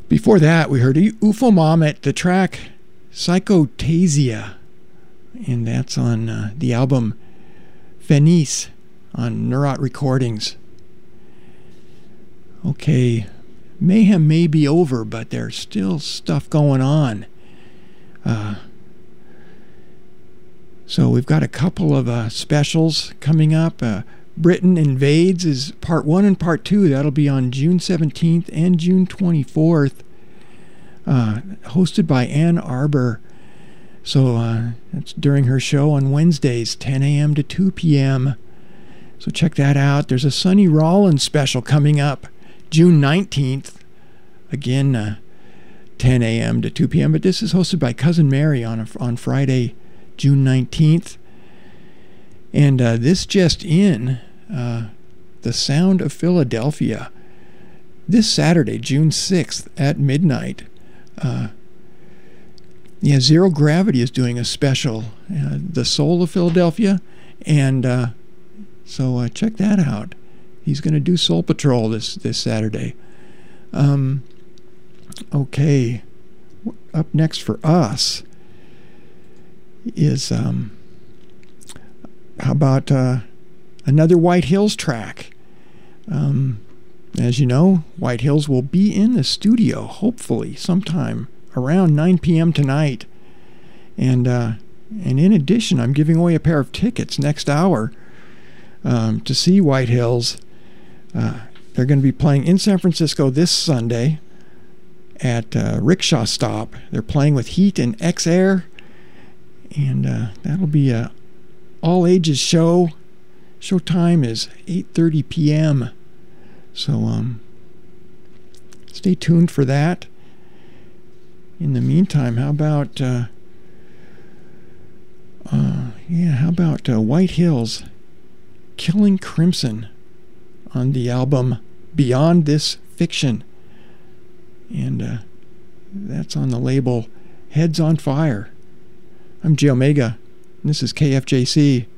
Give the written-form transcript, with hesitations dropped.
Before that, we heard Ufomamet, the track Psychotasia, and that's on the album Venice on Neurot Recordings. Okay, mayhem may be over, but there's still stuff going on. So we've got a couple of specials coming up. Britain Invades is part 1 and part 2. That'll be on June 17th and June 24th. Hosted by Ann Arbor. So that's during her show on Wednesdays, 10 a.m. to 2 p.m. So check that out. There's a Sonny Rollins special coming up June 19th. Again, 10 a.m. to 2 p.m. But this is hosted by Cousin Mary on Friday, June 19th. And this just in, The Sound of Philadelphia, this Saturday, June 6th at midnight. Zero Gravity is doing a special, The Soul of Philadelphia, and so check that out. He's going to do Soul Patrol this Saturday. Okay, up next for us is how about another White Hills track? As you know, White Hills will be in the studio hopefully sometime around 9 p.m. tonight, and in addition, I'm giving away a pair of tickets next hour to see White Hills. They're going to be playing in San Francisco this Sunday at Rickshaw Stop. They're playing with Heat and X-Air, and that'll be a all-ages show. Showtime is 8:30 p.m. So stay tuned for that. In the meantime, how about White Hills, Killing Crimson on the album Beyond This Fiction, and that's on the label Heads on Fire. I'm J Omega, and this is KFJC.